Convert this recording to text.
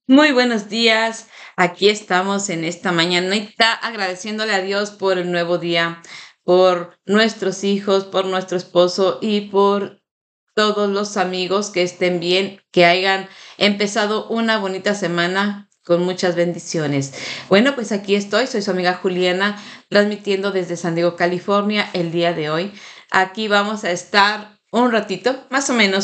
Muy buenos días. Aquí estamos en esta mañanita agradeciéndole a Dios por el nuevo día, por nuestros hijos, por nuestro esposo y por todos los amigos que estén bien, que hayan empezado una bonita semana con muchas bendiciones. Bueno, pues aquí estoy, soy su amiga Juliana, transmitiendo desde San Diego, California, el día de hoy. Aquí vamos a estar un ratito, más o menos